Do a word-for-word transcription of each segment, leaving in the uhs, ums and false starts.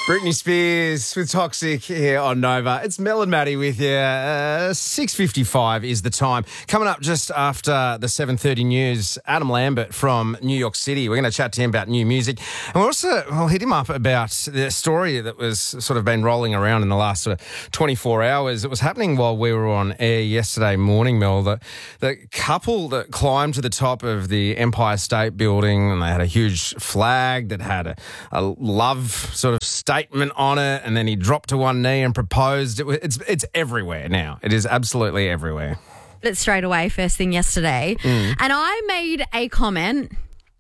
Britney Spears with Toxic here on Nova. It's Mel and Maddie with you. Uh, six fifty-five is the time. Coming up just after the seven thirty news, Adam Lambert from New York City. We're going to chat to him about new music. And we'll also we'll hit him up about the story that was sort of been rolling around in the last sort of twenty-four hours. It was happening while we were on air yesterday morning, Mel. The, the couple that climbed to the top of the Empire State Building, and they had a huge flag that had a, a love sort of statement on it, and then he dropped to one knee and proposed. It was, it's it's everywhere now. It is absolutely everywhere. It straight away first thing yesterday, mm. and I made a comment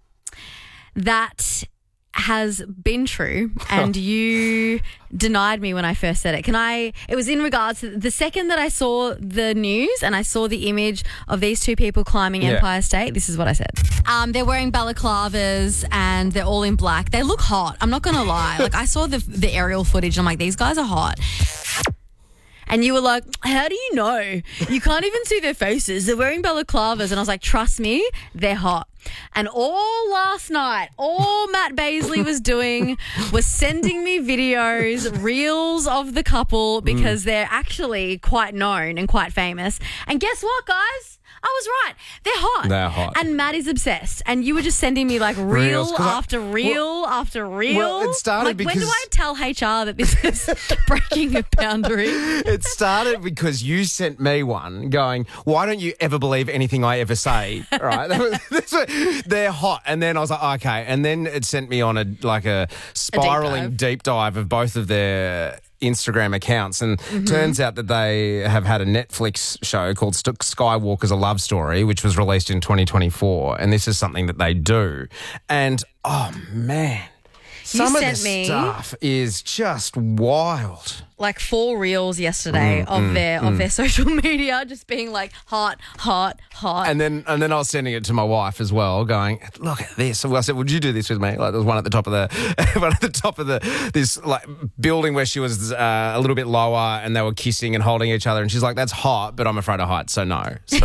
that has been true, and you denied me when I first said it. Can I? It was in regards to the second that I saw the news and I saw the image of these two people climbing yeah. Empire State. This is what I said. Um, they're wearing balaclavas and they're all in black. They look hot. I'm not gonna lie. Like I saw the the aerial footage. And I'm like, these guys are hot. And you were like, how do you know? You can't even see their faces. They're wearing balaclavas. And I was like, trust me, they're hot. And all last night, all Matt Baisley was doing was sending me videos, reels of the couple because mm. they're actually quite known and quite famous. And guess what, guys? I was right. They're hot. They're hot. And Matt is obsessed. And you were just sending me like reel Reels, after I, reel well, after reel. Well, it started like, because... when do I tell H R that this is breaking a boundary? It started because you sent me one going, why don't you ever believe anything I ever say? Right? That's what, they're hot. And then I was like, okay. And then it sent me on a like a spiraling a deep, dive. deep dive of both of their Instagram accounts, and mm-hmm. turns out that they have had a Netflix show called Skywalker's A Love Story, which was released in twenty twenty-four, and this is something that they do. And, oh, man, some you of sent the me stuff is just wild. Like four reels yesterday mm, of mm, their mm. of their social media, just being like hot, hot, hot. And then and then I was sending it to my wife as well, going, look at this. So I said, would you do this with me? Like there was one at the top of the one at the top of the this like building where she was uh, a little bit lower, and they were kissing and holding each other. And she's like, that's hot, but I'm afraid of heights, so no. So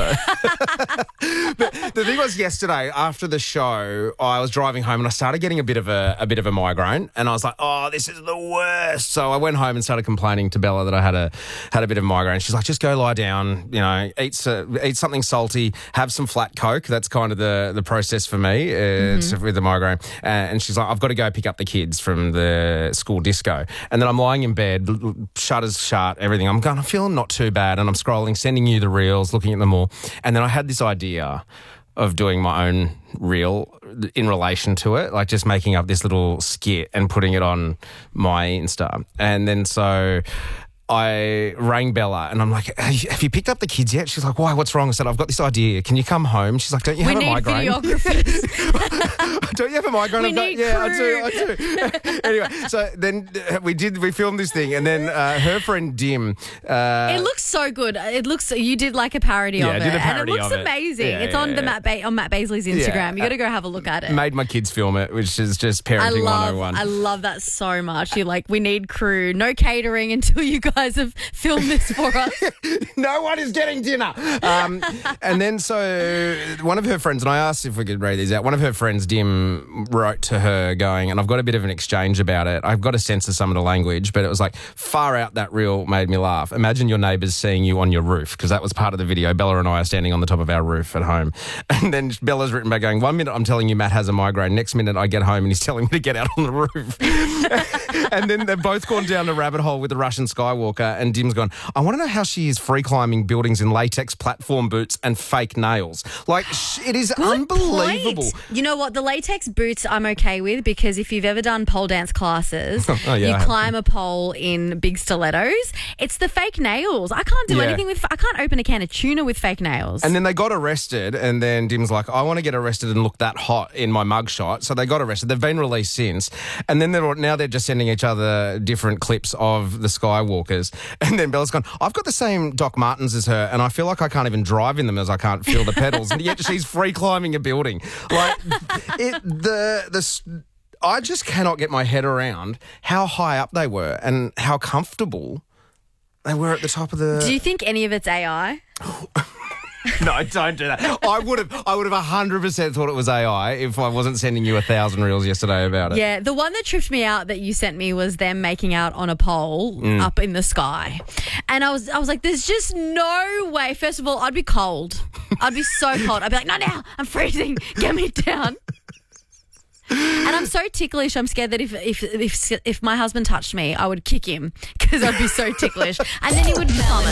the, the thing was, yesterday after the show, I was driving home and I started getting a bit of a a bit of a migraine, and I was like, oh, this is the worst. So I went home and started complaining. Complaining to Bella that I had a had a bit of migraine. She's like, just go lie down, you know, eat uh, eat something salty, have some flat Coke. That's kind of the the process for me uh, mm-hmm. with the migraine. Uh, and she's like, I've got to go pick up the kids from the school disco. And then I'm lying in bed, shutters shut, everything. I'm going, I'm feeling not too bad, and I'm scrolling, sending you the reels, looking at them all. And then I had this idea of doing my own reel in relation to it, like just making up this little skit and putting it on my Insta. And then so I rang Bella and I'm like, have you picked up the kids yet? She's like, why? What's wrong? I said, I've got this idea. Can you come home? She's like, don't you we have a migraine? We need videographers. Don't you have a migraine? We I've got, need yeah, crew. I do. I do. Anyway, so then uh, we did. We filmed this thing, and then uh, her friend Dim. Uh, it looks so good. It looks. You did like a parody yeah, of I it, did a parody and it looks of amazing. It. Yeah, it's yeah, on yeah. the Matt ba- on Matt Baisley's Instagram. Yeah. You got to go have a look at it. Made my kids film it, which is just parenting I love, one oh one. I love that so much. You're like, we need crew. No catering until you guys have filmed this for us. No one is getting dinner. Um, and then so one of her friends, and I asked if we could read these out, one of her friends, Dim, wrote to her going, and I've got a bit of an exchange about it. I've got to censor some of the language, but it was like, far out, that reel made me laugh. Imagine your neighbours seeing you on your roof, because that was part of the video. Bella and I are standing on the top of our roof at home. And then Bella's written back going, one minute I'm telling you Matt has a migraine, next minute I get home and he's telling me to get out on the roof. And then they've both gone down the rabbit hole with the Russian Skywalker, and Dim's gone, I want to know how she is free climbing buildings in latex platform boots and fake nails. Like, it is Good unbelievable. Point. You know what? The latex boots I'm okay with, because if you've ever done pole dance classes, oh, yeah, you climb a pole in big stilettos. It's the fake nails. I can't do yeah. anything with, I can't open a can of tuna with fake nails. And then they got arrested, and then Dim's like, I want to get arrested and look that hot in my mugshot. So they got arrested. They've been released since. And then they're now they're just sending each other different clips of the Skywalkers. And then Bella's gone, I've got the same Doc Martens as her, and I feel like I can't even drive in them as I can't feel the pedals. And yet she's free climbing a building. Like, it, the the I just cannot get my head around how high up they were and how comfortable they were at the top of the... Do you think any of it's A I? No, don't do that. I would have I would have one hundred percent thought it was A I if I wasn't sending you a thousand reels yesterday about it. Yeah, the one that tripped me out that you sent me was them making out on a pole Mm. up in the sky. And I was I was like, there's just no way. First of all, I'd be cold. I'd be so cold. I'd be like, no, now, I'm freezing. Get me down. And I'm so ticklish. I'm scared that if if if if my husband touched me, I would kick him because I'd be so ticklish. And then he would vomit.